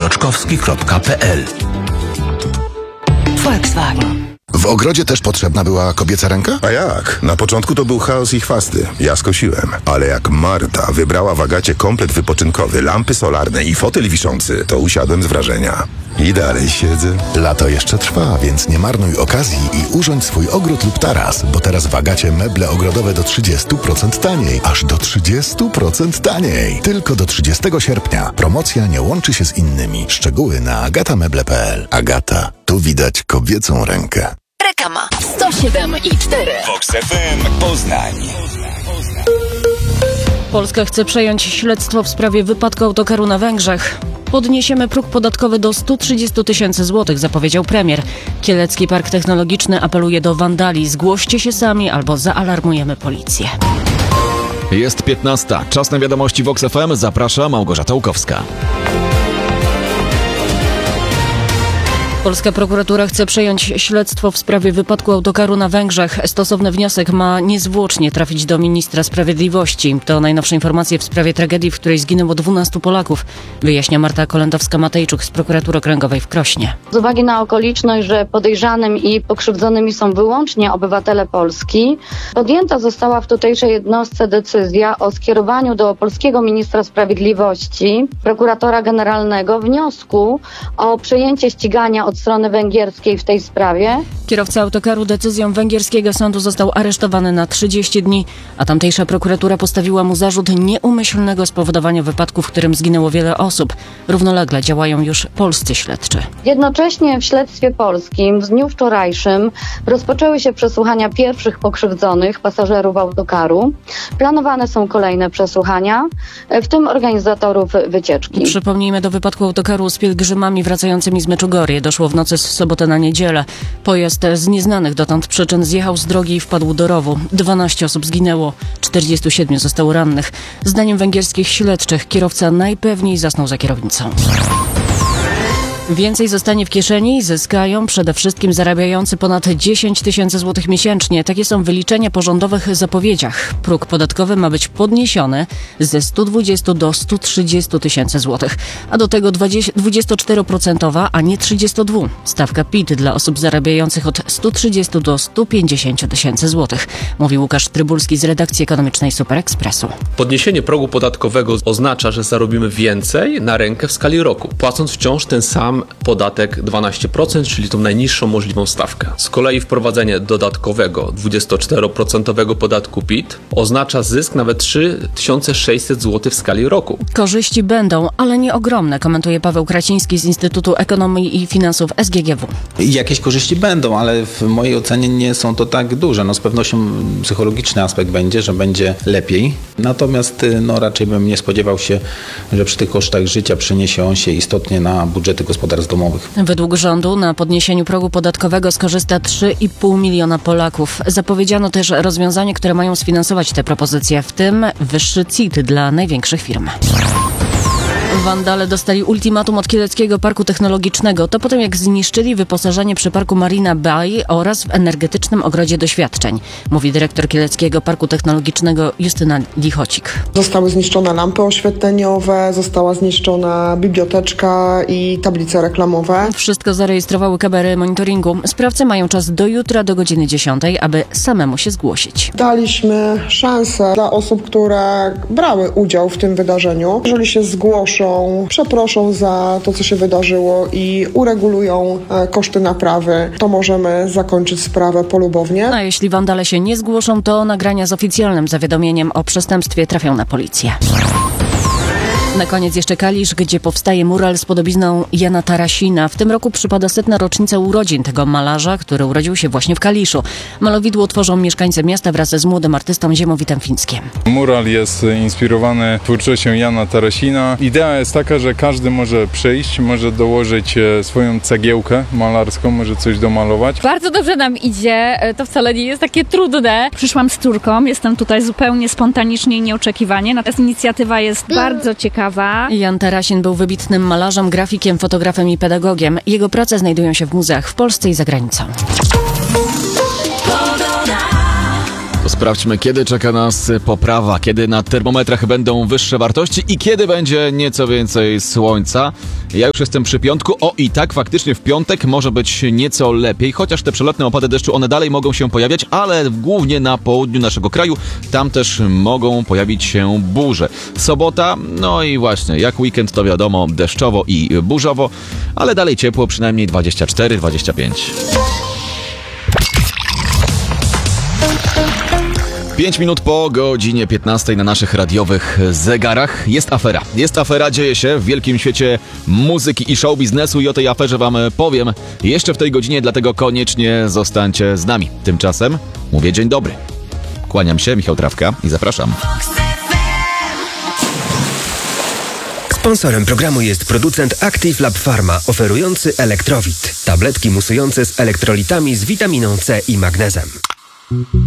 www.boczkowski.pl. Volkswagen. W ogrodzie też potrzebna była kobieca ręka? A jak? Na początku to był chaos i chwasty. Ja skosiłem. Ale jak Marta wybrała w Agacie komplet wypoczynkowy, lampy solarne i fotel wiszący, to usiadłem z wrażenia. I dalej siedzę. Lato jeszcze trwa, więc nie marnuj okazji i urządź swój ogród lub taras, bo teraz w Agacie meble ogrodowe do 30% taniej. Aż do 30% taniej. Tylko do 30 sierpnia. Promocja nie łączy się z innymi. Szczegóły na agatameble.pl. Agata. Tu widać kobiecą rękę. Reklama 107,4. Vox FM Poznań. Polska chce przejąć śledztwo w sprawie wypadku autokaru na Węgrzech. Podniesiemy próg podatkowy do 130 000 złotych, zapowiedział premier. Kielecki Park Technologiczny apeluje do wandali. Zgłoście się sami albo zaalarmujemy policję. Jest 15. Czas na wiadomości Vox FM. Zaprasza Małgorzata Łukowska. Polska prokuratura chce przejąć śledztwo w sprawie wypadku autokaru na Węgrzech. Stosowny wniosek ma niezwłocznie trafić do ministra sprawiedliwości. To najnowsze informacje w sprawie tragedii, w której zginęło 12 Polaków, wyjaśnia Marta Kolendowska-Matejczuk z prokuratury okręgowej w Krośnie. Z uwagi na okoliczność, że podejrzanym i pokrzywdzonymi są wyłącznie obywatele Polski, podjęta została w tutejszej jednostce decyzja o skierowaniu do polskiego ministra sprawiedliwości, prokuratora generalnego wniosku o przejęcie ścigania od strony węgierskiej w tej sprawie. Kierowca autokaru decyzją węgierskiego sądu został aresztowany na 30 dni, a tamtejsza prokuratura postawiła mu zarzut nieumyślnego spowodowania wypadku, w którym zginęło wiele osób. Równolegle działają już polscy śledczy. Jednocześnie w śledztwie polskim w dniu wczorajszym rozpoczęły się przesłuchania pierwszych pokrzywdzonych pasażerów autokaru. Planowane są kolejne przesłuchania, w tym organizatorów wycieczki. Przypomnijmy, do wypadku autokaru z pielgrzymami wracającymi z Meczugorie doszło w nocy z soboty na niedzielę. Pojazd z nieznanych dotąd przyczyn zjechał z drogi i wpadł do rowu. 12 osób zginęło, 47 zostało rannych. Zdaniem węgierskich śledczych kierowca najpewniej zasnął za kierownicą. Więcej zostanie w kieszeni zyskają przede wszystkim zarabiający ponad 10 000 złotych miesięcznie. Takie są wyliczenia po rządowych zapowiedziach. Próg podatkowy ma być podniesiony ze 120 do 130 000 złotych, a do tego 24%, a nie 32%. Stawka PIT dla osób zarabiających od 130 do 150 000 złotych, mówi Łukasz Trybulski z redakcji ekonomicznej Super Expressu. Podniesienie progu podatkowego oznacza, że zarobimy więcej na rękę w skali roku, płacąc wciąż ten sam podatek 12%, czyli tą najniższą możliwą stawkę. Z kolei wprowadzenie dodatkowego 24% podatku PIT oznacza zysk nawet 3600 zł w skali roku. Korzyści będą, ale nie ogromne, komentuje Paweł Kraciński z Instytutu Ekonomii i Finansów SGGW. Jakieś korzyści będą, ale w mojej ocenie nie są to tak duże. Z pewnością psychologiczny aspekt będzie, że będzie lepiej. Natomiast raczej bym nie spodziewał się, że przy tych kosztach życia przeniesie on się istotnie na budżety gospodarstw domowych. Według rządu na podniesieniu progu podatkowego skorzysta 3,5 miliona Polaków. Zapowiedziano też rozwiązania, które mają sfinansować te propozycje, w tym wyższy CIT dla największych firm. Wandale dostali ultimatum od Kieleckiego Parku Technologicznego. To po tym, jak zniszczyli wyposażenie przy parku Marina Bay oraz w energetycznym ogrodzie doświadczeń, mówi dyrektor Kieleckiego Parku Technologicznego Justyna Lichocik. Zostały zniszczone lampy oświetleniowe, została zniszczona biblioteczka i tablice reklamowe. Wszystko zarejestrowały kamery monitoringu. Sprawcy mają czas do jutra do godziny 10, aby samemu się zgłosić. Daliśmy szansę dla osób, które brały udział w tym wydarzeniu. Jeżeli się zgłoszą, przeproszą za to, co się wydarzyło i uregulują koszty naprawy, to możemy zakończyć sprawę polubownie. A jeśli wandale się nie zgłoszą, to nagrania z oficjalnym zawiadomieniem o przestępstwie trafią na policję. Na koniec jeszcze Kalisz, gdzie powstaje mural z podobizną Jana Tarasina. W tym roku przypada 100. rocznica urodzin tego malarza, który urodził się właśnie w Kaliszu. Malowidło tworzą mieszkańcy miasta wraz z młodym artystą Ziemowitem Fińskim. Mural jest inspirowany twórczością Jana Tarasina. Idea jest taka, że każdy może przyjść, może dołożyć swoją cegiełkę malarską, może coś domalować. Bardzo dobrze nam idzie, to wcale nie jest takie trudne. Przyszłam z córką, jestem tutaj zupełnie spontanicznie i nieoczekiwanie, natomiast inicjatywa jest bardzo ciekawa. Jan Tarasin był wybitnym malarzem, grafikiem, fotografem i pedagogiem. Jego prace znajdują się w muzeach w Polsce i za granicą. Sprawdźmy, kiedy czeka nas poprawa, kiedy na termometrach będą wyższe wartości i kiedy będzie nieco więcej słońca. Ja już jestem przy piątku. I tak faktycznie w piątek może być nieco lepiej, chociaż te przelotne opady deszczu, one dalej mogą się pojawiać, ale głównie na południu naszego kraju. Tam też mogą pojawić się burze. Sobota, no i właśnie, jak weekend to wiadomo, deszczowo i burzowo, ale dalej ciepło, przynajmniej 24-25. 5 minut po godzinie 15 na naszych radiowych zegarach. Jest afera, dzieje się w wielkim świecie muzyki i show biznesu i o tej aferze wam powiem jeszcze w tej godzinie, dlatego koniecznie zostańcie z nami. Tymczasem mówię dzień dobry. Kłaniam się, Michał Trawka i zapraszam. Sponsorem programu jest producent Active Lab Pharma, oferujący Elektrowit. Tabletki musujące z elektrolitami z witaminą C i magnezem.